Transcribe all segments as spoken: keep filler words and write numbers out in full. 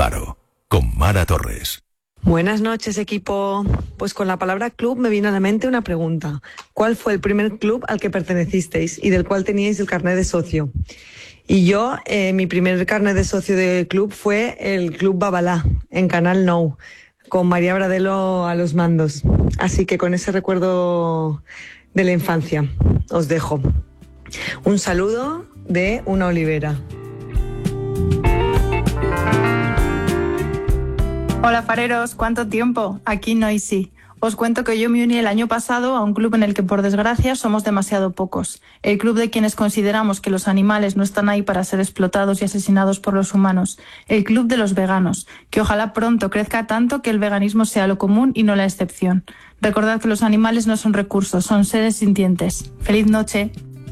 Faro, con Mara Torres. Buenas noches, equipo. Pues con la palabra club me vino a la mente una pregunta. ¿Cuál fue el primer club al que pertenecisteis y del cual teníais el carnet de socio? Y yo, eh, mi primer carnet de socio de club fue el Club Babalá, en Canal Nou, con María Bradelo a los mandos. Así que con ese recuerdo de la infancia os dejo. Un saludo de una olivera. Hola fareros, ¿cuánto tiempo? Aquí Noisy. Os cuento que yo me uní el año pasado a un club en el que por desgracia somos demasiado pocos. El club de quienes consideramos que los animales no están ahí para ser explotados y asesinados por los humanos. El club de los veganos, que ojalá pronto crezca tanto que el veganismo sea lo común y no la excepción. Recordad que los animales no son recursos, son seres sintientes. ¡Feliz noche!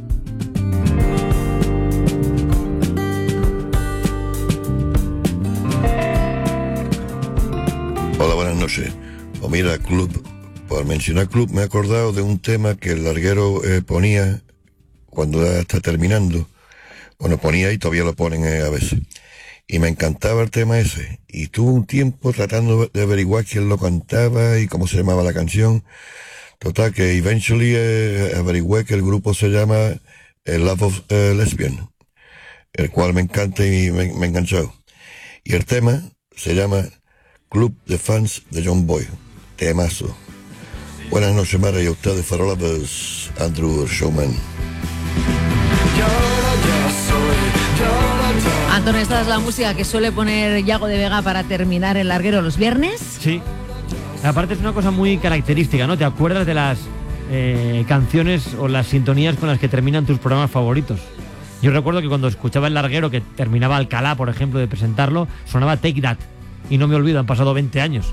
Hola, buenas noches. Pues mira, club, por mencionar club, me he acordado de un tema que el larguero eh, ponía cuando ya está terminando. Bueno, ponía y todavía lo ponen eh, a veces. Y me encantaba el tema ese. Y tuve un tiempo tratando de averiguar quién lo cantaba y cómo se llamaba la canción. Total, que eventually eh, averigüé que el grupo se llama eh, Love of eh, Lesbian, el cual me encanta y me, me enganchó. Y el tema se llama Club de Fans de John Boy. Temazo. Buenas noches, Mara, y a ustedes, Farolavers, Andrew Showman. Antonio, esta es la música que suele poner Yago de Vega para terminar el larguero los viernes. Sí. Aparte es una cosa muy característica, ¿no? ¿Te acuerdas de las eh, canciones o las sintonías con las que terminan tus programas favoritos? Yo recuerdo que cuando escuchaba el larguero, que terminaba Alcalá, por ejemplo, de presentarlo, sonaba Take That. Y no me olvido, han pasado veinte años.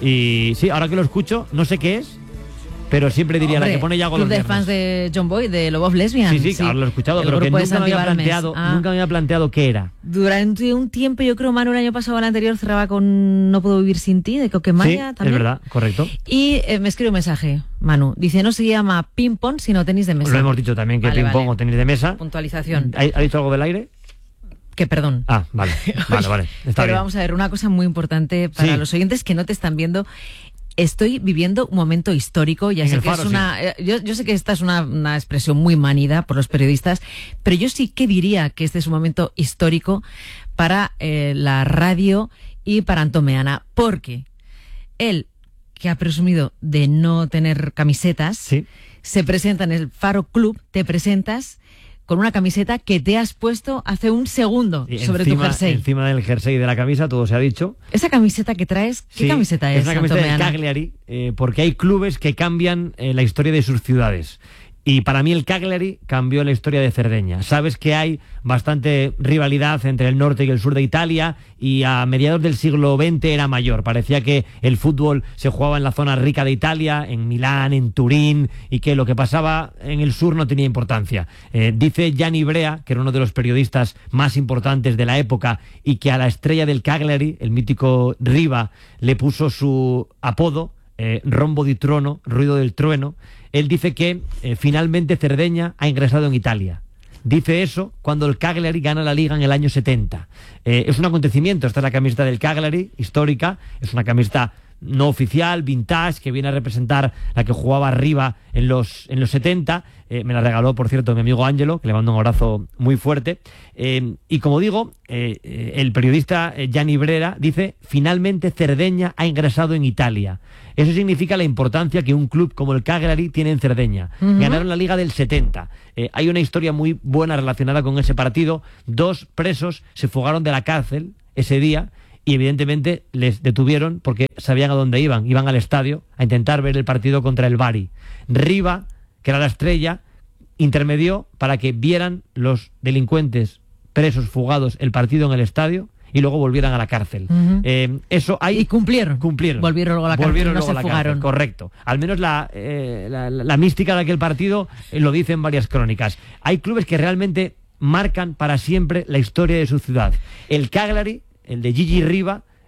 Y sí, ahora que lo escucho, no sé qué es, pero siempre diría Hombre, la que pone Yago Club los de viernes. Fans de John Boy, de Love of Lesbian. Sí, sí, claro, lo he escuchado, el pero que grupo de nunca me, había Santi Balmes. planteado, Ah. nunca me había planteado qué era. Durante un tiempo, yo creo, Manu, el año pasado o el anterior, cerraba con No puedo vivir sin ti, de Coquemaya Sí, también. es verdad, correcto. Y eh, me escribe un mensaje, Manu. Dice, no se llama ping pong, sino tenis de mesa. Lo hemos dicho también, que Vale, ping pong vale. o tenis de mesa. Puntualización. ¿Ha, ha dicho algo del aire? Que perdón. Ah, vale, vale, vale. Está Pero bien. vamos a ver, una cosa muy importante para Sí. los oyentes que no te están viendo. Estoy viviendo un momento histórico, ya En sé el que Faro, es una, eh, yo, yo sé que esta es una, una expresión muy manida por los periodistas, pero yo sí que diría que este es un momento histórico para eh, la radio y para Antón Meana, porque él, que ha presumido de no tener camisetas, Sí. se presenta en el Faro Club, te presentas con una camiseta que te has puesto hace un segundo Y sobre encima, tu jersey. Encima del jersey de la camisa, todo se ha dicho. Esa camiseta que traes, ¿qué Sí, camiseta es? Es una camiseta Antón del Meana? Cagliari, eh, porque hay clubes que cambian eh, la historia de sus ciudades. Y para mí el Cagliari cambió la historia de Cerdeña. Sabes que hay bastante rivalidad entre el norte y el sur de Italia, y a mediados del siglo veinte era mayor. Parecía que el fútbol se jugaba en la zona rica de Italia, en Milán, en Turín, y que lo que pasaba en el sur no tenía importancia. Eh, dice Gianni Brea, que era uno de los periodistas más importantes de la época, y que a la estrella del Cagliari, el mítico Riva, le puso su apodo, eh, Rombo di Trono, ruido del trueno. Él dice que eh, finalmente Cerdeña ha ingresado en Italia. Dice eso cuando el Cagliari gana la Liga en el año setenta. Eh, es un acontecimiento. Esta es la camiseta del Cagliari, histórica. Es una camiseta no oficial, vintage, que viene a representar la que jugaba arriba en los, en los setenta. Eh, me la regaló, por cierto, mi amigo Ángelo, que le mando un abrazo muy fuerte. Eh, y como digo, eh, eh, el periodista eh, Gianni Brera dice, finalmente Cerdeña ha ingresado en Italia. Eso significa la importancia que un club como el Cagliari tiene en Cerdeña. Uh-huh. Ganaron la Liga del setenta. Eh, hay una historia muy buena relacionada con ese partido. Dos presos se fugaron de la cárcel ese día y evidentemente les detuvieron porque sabían a dónde iban. Iban al estadio a intentar ver el partido contra el Bari. Riva, que era la estrella, intermedió para que vieran los delincuentes presos fugados el partido en el estadio y luego volvieran a la cárcel. Uh-huh. Eh, eso hay... Y cumplieron. Cumplieron. Volvieron luego a la cárcel, Volvieron no luego se a la fugaron. Cárcel, correcto. Al menos la, eh, la, la, la mística de aquel partido eh, lo dice en varias crónicas. Hay clubes que realmente marcan para siempre la historia de su ciudad. El Cagliari, el de Gigi Riva,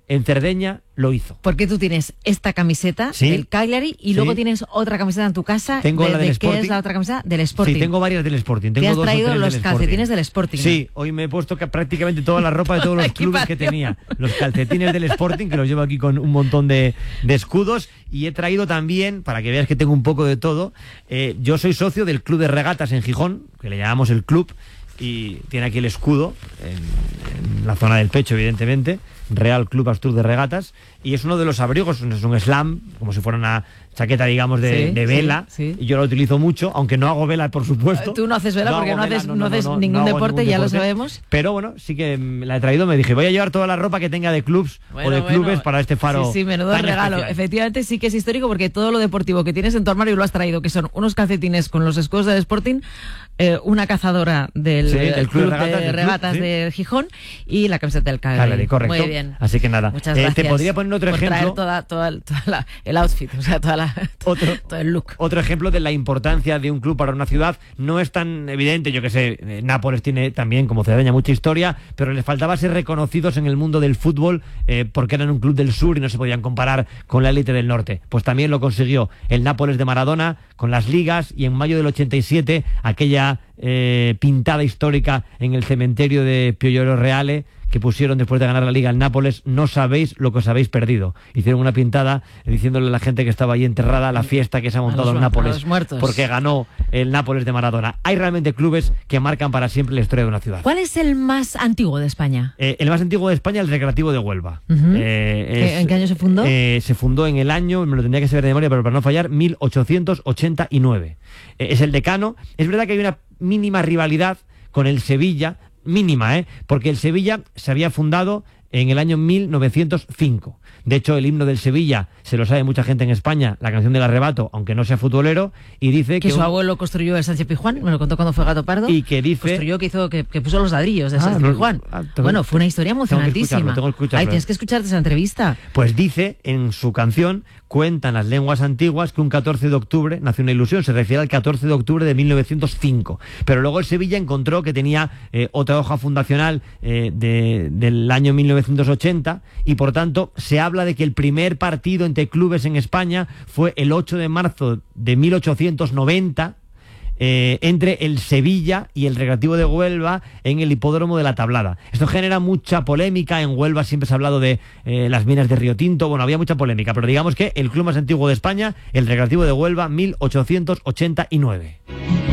en Cerdeña lo hizo. Porque tú tienes esta camiseta Sí. del Cagliari y Sí. luego tienes otra camiseta en tu casa. Tengo de, la del de Sporting. ¿Qué es la otra camiseta? Del Sporting. Sí, tengo varias del Sporting. Tengo Te has dos o traído tres los del calcetines Sporting. del Sporting. Sí, hoy me he puesto ca- prácticamente toda la ropa de todos los clubes que tenía. Los calcetines del Sporting, que los llevo aquí con un montón de, de escudos. Y he traído también, para que veas que tengo un poco de todo, eh, yo soy socio del Club de Regatas en Gijón, que le llamamos el club, y tiene aquí el escudo, en, en la zona del pecho, evidentemente, Real Club Astur de Regatas, y es uno de los abrigos, es un slam, como si fuera una chaqueta, digamos, de, Sí, de vela, sí, sí. y yo lo utilizo mucho, aunque no hago vela, por supuesto. Tú no haces vela porque hago no vela, haces- no haces ningún hago deporte, ningún ya lo deporte. sabemos. Pero bueno, sí que me la he traído, me dije, voy a llevar toda la ropa que tenga de clubs Bueno, o de bueno. clubes para este faro. Sí, sí, menudo tan regalo. especial. Efectivamente sí que es histórico porque todo lo deportivo que tienes en tu armario lo has traído, que son unos calcetines con los escudos del Sporting, eh, una cazadora del, Sí, del eh, Club de club Regatas, de del club, regatas sí. de Gijón y la camiseta del Cagliari. Cagliari, correcto. Muy bien. Así que nada, Muchas eh, te gracias. podría poner otro por ejemplo. traer toda, toda, toda la- el outfit, o sea, toda la, Otro, todo el look. Otro ejemplo de la importancia de un club para una ciudad. No es tan evidente, yo que sé, eh, Nápoles tiene también, como Cerdeña, mucha historia, pero les faltaba ser reconocidos en el mundo del fútbol eh, porque eran un club del sur y no se podían comparar con la élite del norte. Pues también lo consiguió el Nápoles de Maradona con las ligas, y en mayo del ochenta y siete aquella eh, pintada histórica en el cementerio de Piolloro Reale que pusieron después de ganar la Liga al Nápoles: no sabéis lo que os habéis perdido. Hicieron una pintada diciéndole a la gente que estaba ahí enterrada la fiesta que se ha montado los- en Nápoles a los muertos. porque ganó el Nápoles de Maradona. Hay realmente clubes que marcan para siempre la historia de una ciudad. ¿Cuál es el más antiguo de España? Eh, el más antiguo de España, el Recreativo de Huelva. Ujú. Eh, ¿Qué- en qué año se fundó? eh, se fundó en el año, me lo tendría que saber de memoria, pero para no fallar, mil ochocientos ochenta y nueve. Eh, es el decano. Es verdad que hay una mínima rivalidad con el Sevilla, mínima, ¿eh? Porque el Sevilla se había fundado en el año mil novecientos cinco. De hecho, el himno del Sevilla se lo sabe mucha gente en España, la canción del arrebato, aunque no sea futbolero, y dice Que que su un- abuelo construyó el Sánchez Pizjuán, me lo contó cuando fue Gato Pardo. y que dice Construyó, que hizo, que, que puso los ladrillos de Ah, Sánchez no, Pizjuán. ah, tengo- Bueno, fue una historia tengo que escucharlo, emocionantísima. tengo que escucharlo. Ay, tienes que escucharte esa entrevista. Pues dice en su canción, cuentan las lenguas antiguas que un catorce de octubre nació una ilusión, se refiere al catorce de octubre de mil novecientos cinco. Pero luego el Sevilla encontró que tenía eh, otra hoja fundacional eh, de- del año mil novecientos ochenta, y por tanto se habla de que el primer partido entre clubes en España fue el ocho de marzo de mil ochocientos noventa, eh, entre el Sevilla y el Recreativo de Huelva en el hipódromo de la Tablada. Esto genera mucha polémica. En Huelva siempre se ha hablado de eh, las minas de Río Tinto. Bueno, había mucha polémica, pero digamos que el club más antiguo de España, el Recreativo de Huelva, mil ochocientos ochenta y nueve.